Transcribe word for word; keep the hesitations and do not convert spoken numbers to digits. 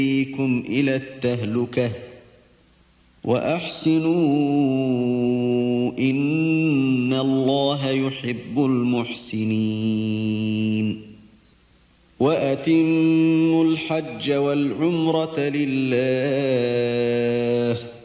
يهديكم إلى التهلكة وأحسنوا إن الله يحب المحسنين وأتموا الحج والعمرة لله